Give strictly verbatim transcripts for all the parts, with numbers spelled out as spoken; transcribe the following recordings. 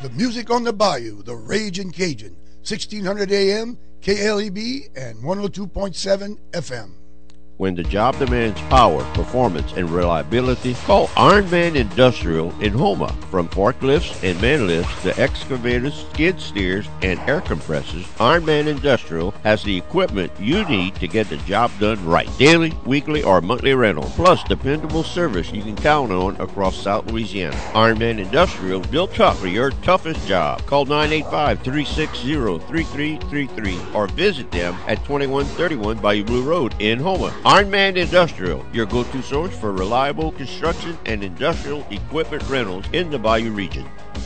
The music on the bayou, the Ragin' Cajun, sixteen hundred A M, K L E B, and one oh two point seven F M. When the job demands power, performance, and reliability, call Ironman Industrial in Houma. From forklifts and man lifts to excavators, skid steers, and air compressors, Ironman Industrial has the equipment you need to get the job done right. Daily, weekly, or monthly rental, plus dependable service you can count on across South Louisiana. Ironman Industrial, built tough for your toughest job. Call nine eight five, three six zero, three three three three or visit them at twenty-one thirty-one Bayou Blue Road in Houma. Ironman Industrial, your go-to source for reliable construction and industrial equipment rentals in the Bayou region.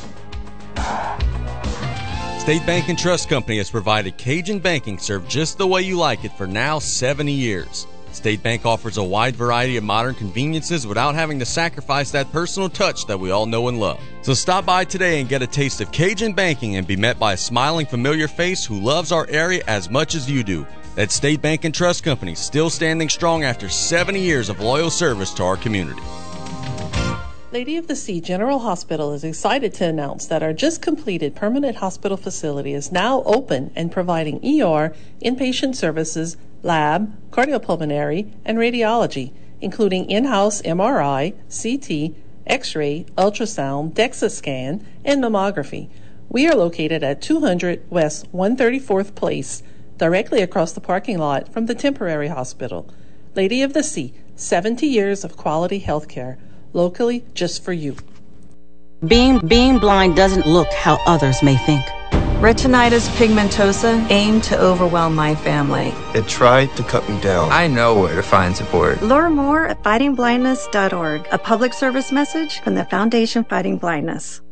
State Bank and Trust Company has provided Cajun banking served just the way you like it for now seventy years. State Bank offers a wide variety of modern conveniences without having to sacrifice that personal touch that we all know and love. So stop by today and get a taste of Cajun banking and be met by a smiling, familiar face who loves our area as much as you do. That's State Bank and Trust Company, still standing strong after seventy years of loyal service to our community. Lady of the Sea General Hospital is excited to announce that our just completed permanent hospital facility is now open and providing E R, inpatient services, lab, cardiopulmonary, and radiology, including in-house M R I, C T, X-ray, ultrasound, DEXA scan, and mammography. We are located at two hundred West one hundred thirty-fourth Place, directly across the parking lot from the temporary hospital. Lady of the Sea, seventy years of quality health care, locally just for you. Being, being blind doesn't look how others may think. Retinitis pigmentosa aimed to overwhelm my family. It tried to cut me down. I know where to find support. Learn more at fighting blindness dot org, a public service message from the Foundation Fighting Blindness.